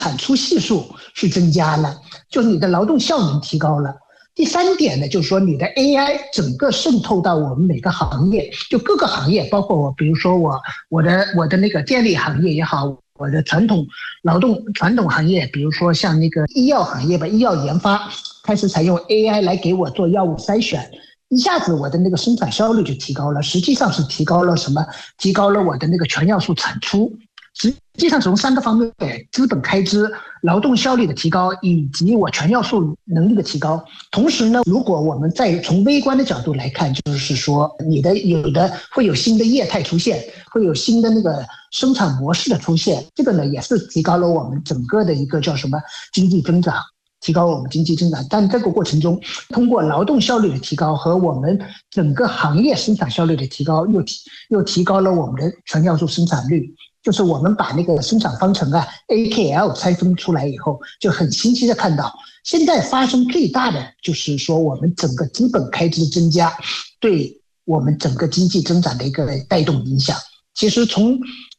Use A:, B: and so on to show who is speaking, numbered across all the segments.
A: 产出系数是增加了，就是你的劳动效能提高了。第三点呢，就是说你的 AI 整个渗透到我们每个行业，就各个行业，包括我，比如说我的那个电力行业也好，我的传统行业，比如说像那个医药行业吧，医药研发开始采用 AI 来给我做药物筛选，一下子我的那个生产效率就提高了，实际上是提高了什么？提高了我的那个全要素产出。实际上从3个方面：资本开支、劳动效率的提高，以及我全要素能力的提高。同时呢，如果我们再从微观的角度来看，就是说有的会有新的业态出现，会有新的那个生产模式的出现，这个呢也是提高了我们整个的一个叫什么经济增长。提高我们经济增长，但这个过程中，通过劳动效率的提高和我们整个行业生产效率的提高，又提高了我们的全要素生产率。就是我们把那个生产方程AKL 拆分出来以后，就很清晰的看到，现在发生最大的就是说我们整个资本开支的增加对我们整个经济增长的一个带动影响。其实从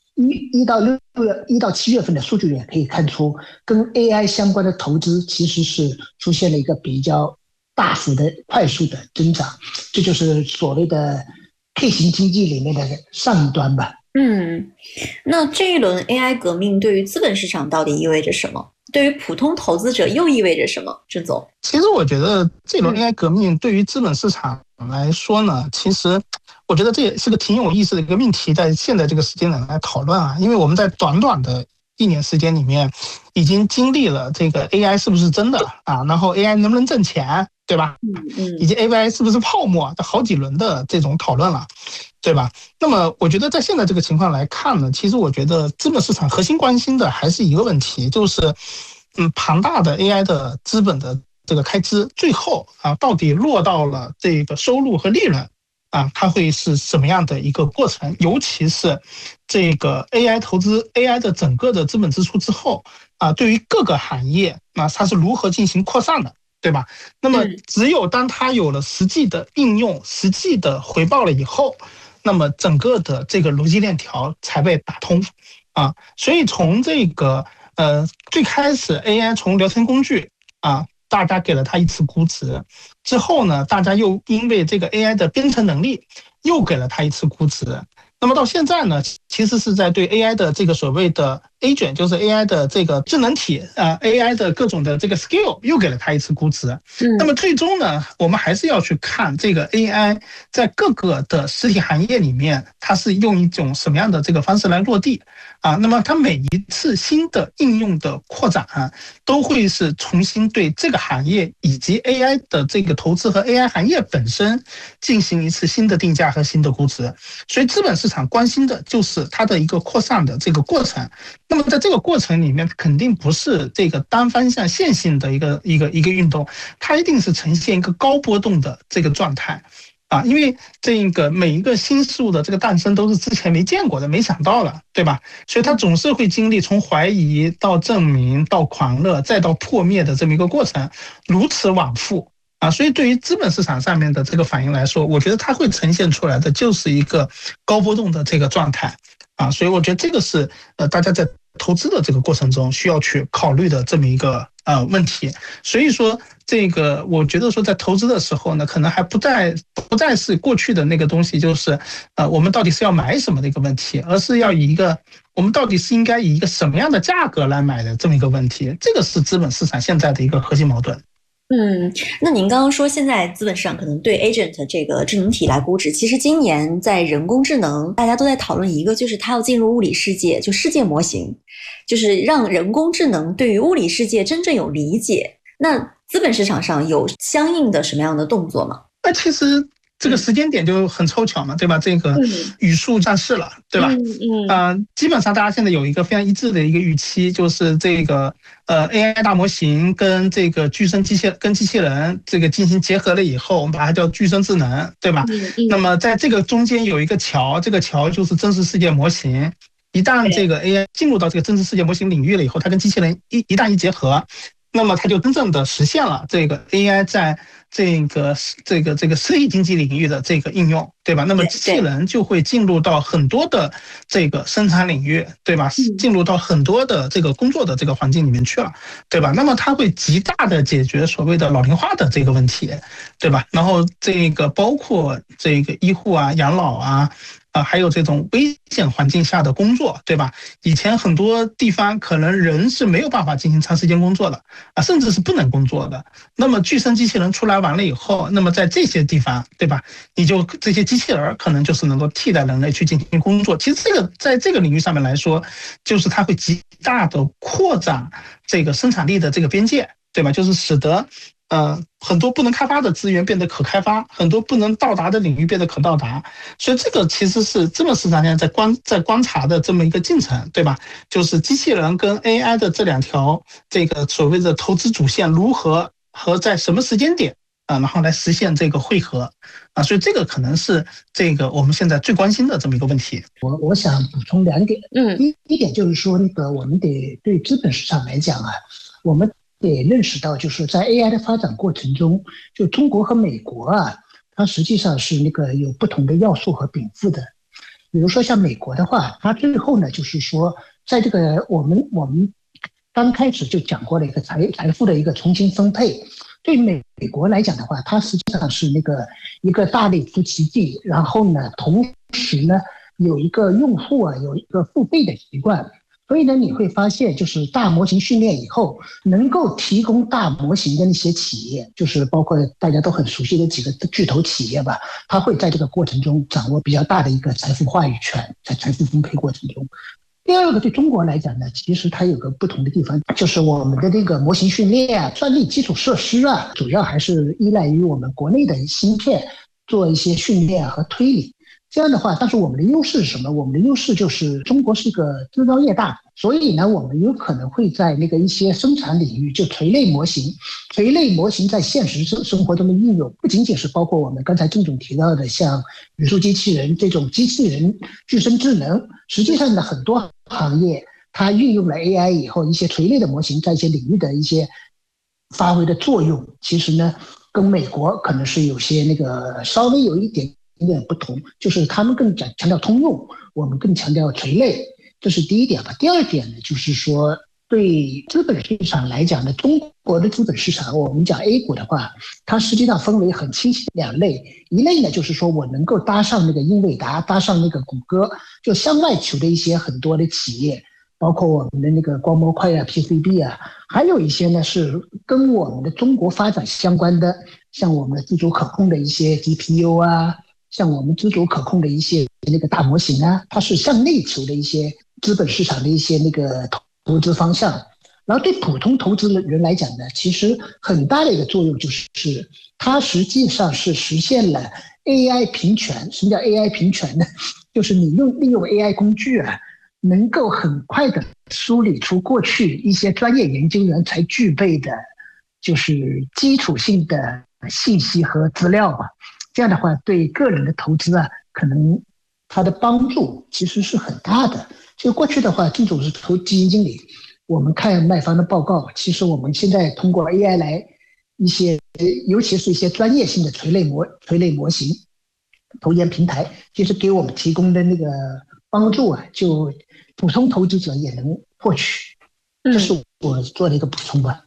A: 1到7月份的数据也可以看出，跟 AI 相关的投资其实是出现了一个比较大幅的快速的增长，这就是所谓的 K 型经济里面的上一端吧。
B: 那这一轮 AI 革命对于资本市场到底意味着什么？对于普通投资者又意味着什么？郑总，
C: 其实我觉得这轮 AI 革命对于资本市场来说呢，其实我觉得这也是个挺有意思的一个命题，在现在这个时间来讨论啊，因为我们在短短的1年时间里面，已经经历了这个 AI 是不是真的啊，然后 AI 能不能挣钱，对吧？以及 AI 是不是泡沫，好几轮的这种讨论了，对吧？那么我觉得在现在这个情况来看呢，其实我觉得资本市场核心关心的还是一个问题，就是庞大的 AI 的资本的这个开支，最后啊到底落到了这个收入和利润啊，它会是什么样的一个过程？尤其是这个 AI 投资 AI 的整个的资本支出之后啊，对于各个行业啊，它是如何进行扩散的，对吧？那么只有当它有了实际的应用、实际的回报了以后，那么整个的这个逻辑链条才被打通啊。所以从这个最开始 AI 从聊天工具啊，大家给了它一次估值，之后呢，大家又因为这个 AI 的编程能力又给了它一次估值。那么到现在呢，其实是在对 AI 的这个所谓的 agent， 就是 AI 的这个智能体AI 的各种的这个 skill 又给了它一次估值。那么最终呢，我们还是要去看这个 AI 在各个的实体行业里面，它是用一种什么样的这个方式来落地啊？那么它每一次新的应用的扩展都会是重新对这个行业以及 AI 的这个投资和 AI 行业本身进行一次新的定价和新的估值。所以资本市场关心的就是它的一个扩散的这个过程。那么在这个过程里面，肯定不是这个单方向线性的一个运动，它一定是呈现一个高波动的这个状态啊，因为这个每一个新事物的这个诞生都是之前没见过的，没想到了，对吧？所以它总是会经历从怀疑到证明到狂热再到破灭的这么一个过程，如此往复啊。所以对于资本市场上面的这个反应来说，我觉得它会呈现出来的就是一个高波动的这个状态啊。所以我觉得这个是大家在投资的这个过程中需要去考虑的这么一个问题。所以说这个我觉得说在投资的时候呢，可能还不再是过去的那个东西，就是我们到底是要买什么的一个问题，而是要以一个我们到底是应该以一个什么样的价格来买的这么一个问题。这个是资本市场现在的一个核心矛盾。
B: 那您刚刚说现在资本市场可能对 agent 这个智能体来估值，其实今年在人工智能大家都在讨论一个，就是它要进入物理世界，就世界模型，就是让人工智能对于物理世界真正有理解。那资本市场上有相应的什么样的动作吗？
C: 那其实这个时间点就很凑巧嘛，对吧？这个语数上市了，对吧？基本上大家现在有一个非常一致的一个预期，就是这个AI 大模型跟这个机器人这个进行结合了以后，我们把它叫具身智能，对吧？那么在这个中间有一个桥，这个桥就是真实世界模型。一旦这个 AI 进入到这个真实世界模型领域了以后，它跟机器人一旦结合， 那么它就真正的实现了这个 AI 在这个私域经济领域的这个应用，对吧？那么机器人就会进入到很多的这个生产领域，对吧？进入到很多的这个工作的这个环境里面去了，对吧？那么它会极大的解决所谓的老龄化的这个问题，对吧？然后这个包括这个医护啊、养老啊。还有这种危险环境下的工作，对吧？以前很多地方可能人是没有办法进行长时间工作的啊，甚至是不能工作的。那么具身机器人出来完了以后，那么在这些地方，对吧？你就这些机器人可能就是能够替代人类去进行工作。其实这个在这个领域上面来说，就是它会极大的扩展这个生产力的这个边界，对吧？就是使得很多不能开发的资源变得可开发，很多不能到达的领域变得可到达，所以这个其实是资本市场现在在观察的这么一个进程，对吧？就是机器人跟 AI 的这两条这个所谓的投资主线如何和在什么时间点然后来实现这个汇合所以这个可能是这个我们现在最关心的这么一个问题。
A: 我想补充2点，第一点就是说我们得对资本市场来讲我们得认识到，就是在 AI 的发展过程中，就中国和美国它实际上是有不同的要素和禀赋的。比如说像美国的话，它最后呢，就是说在这个我们刚开始就讲过了一个财富的一个重新分配。对美国来讲的话，它实际上是一个大力出奇迹，然后呢，同时呢有一个用户有一个付费的习惯。所以呢，你会发现，就是大模型训练以后，能够提供大模型的那些企业，就是包括大家都很熟悉的几个巨头企业吧，它会在这个过程中掌握比较大的一个财富话语权，在财富分配过程中。第二个，对中国来讲呢，其实它有个不同的地方，就是我们的这个模型训练算力基础设施主要还是依赖于我们国内的芯片做一些训练和推理。这样的话，但是我们的优势是什么？我们的优势就是中国是一个制造业大国，所以呢，我们有可能会在一些生产领域，就垂类模型在现实生活中的应用，不仅仅是包括我们刚才郑总提到的像语数机器人这种机器人具身智能，实际上呢，很多行业它运用了 AI 以后，一些垂类的模型在一些领域的一些发挥的作用，其实呢，跟美国可能是有些稍微有一点不同，就是他们更强调通用，我们更强调垂类，这是第一点吧。第二点呢，就是说对资本市场来讲呢，中国的资本市场，我们讲 A 股的话，它实际上分为很清晰的2类，一类呢就是说我能够搭上英伟达，搭上谷歌，就向外求的一些很多的企业，包括我们的光模块PCB还有一些呢是跟我们的中国发展相关的，像我们的自主可控的一些 GPU像我们自主可控的一些大模型它是向内求的一些资本市场的一些投资方向。然后对普通投资人来讲呢，其实很大的一个作用就是它实际上是实现了 AI 平权。什么叫 AI 平权呢？就是你利用 AI 工具能够很快的梳理出过去一些专业研究员才具备的就是基础性的信息和资料吧。这样的话，对个人的投资可能它的帮助其实是很大的。就过去的话，郑总是投基金经理，我们看卖方的报告，其实我们现在通过 AI 来一些，尤其是一些专业性的垂类模型、投研平台，其实给我们提供的帮助就普通投资者也能获取。这是我做的一个补充吧。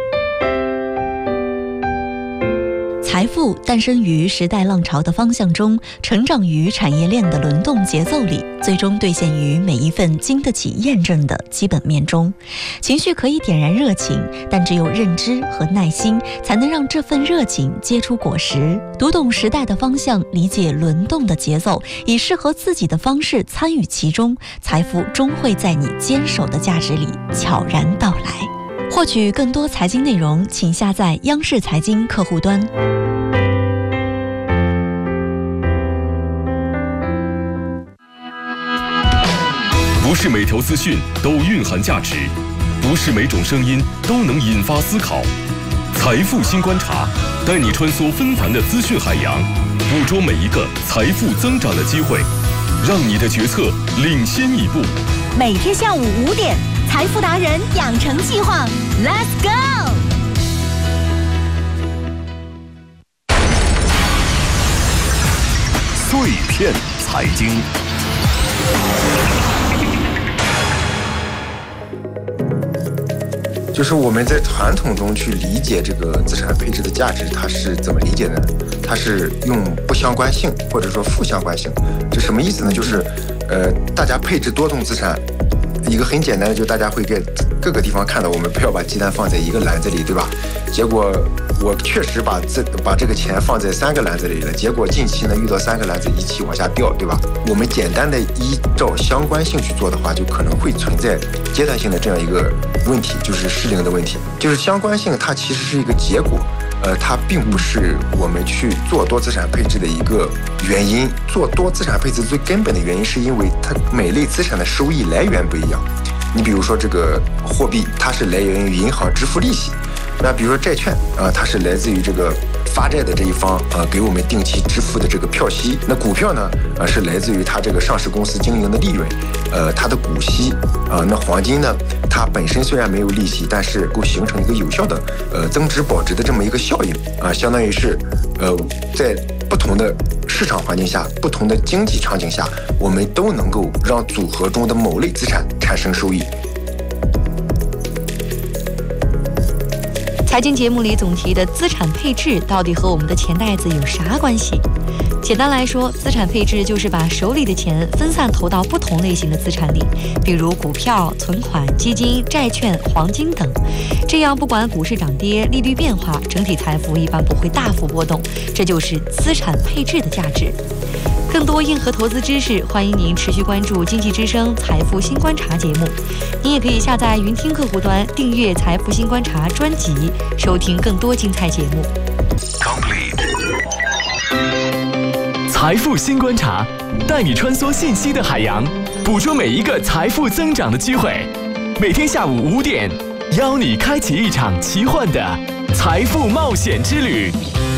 D: 财富诞生于时代浪潮的方向中，成长于产业链的轮动节奏里，最终兑现于每一份经得起验证的基本面中。情绪可以点燃热情，但只有认知和耐心才能让这份热情结出果实。读懂时代的方向，理解轮动的节奏，以适合自己的方式参与其中，财富终会在你坚守的价值里悄然到来。获取更多财经内容，请下载央视财经客户端。
E: 不是每条资讯都蕴含价值，不是每种声音都能引发思考。财富新观察，带你穿梭纷繁的资讯海洋，捕捉每一个财富增长的机会，让你的决策领先一步。
F: 每天下午5点，财富达人养成计划 ，Let's go！
E: 碎片财经。
F: 就是我们在传统中去理解这个资产配置的价值，它是怎么理解的呢？它是用不相关性或者说负相关性。这什么意思呢？就是大家配置多种资产，一个很简单的，就大家会在各个地方看到，我们不要把鸡蛋放在一个篮子里，对吧？结果我确实把这个钱放在3个篮子里了，结果近期呢遇到3个篮子一起往下掉，对吧？我们简单的依照相关性去做的话，就可能会存在阶段性的这样一个问题，就是失灵的问题。就是相关性它其实是一个结果，它并不是我们去做多资产配置的一个原因。做多资产配置最根本的原因是因为它每类资产的收益来源不一样。你比如说这个货币，它是来源于银行支付利息。那比如说债券它是来自于这个发债的这一方给我们定期支付的这个票息。那股票呢是来自于它这个上市公司经营的利润，它的股息那黄金呢，它本身虽然没有利息，但是够形成一个有效的增值保值的这么一个效应相当于是在不同的市场环境下，不同的经济场景下，我们都能够让组合中的某类资产产生收益。
D: 财经节目里总提的资产配置到底和我们的钱袋子有啥关系？简单来说，资产配置就是把手里的钱分散投到不同类型的资产里，比如股票、存款、基金、债券、黄金等。这样不管股市涨跌、利率变化，整体财富一般不会大幅波动，这就是资产配置的价值。更多硬核投资知识，欢迎您持续关注经济之声财富新观察节目。您也可以下载云听客户端订阅财富新观察专辑，收听更多精彩节目。
G: 财富新观察，带你穿梭信息的海洋，捕捉每一个财富增长的机会。每天下午5点，邀你开启一场奇幻的财富冒险之旅。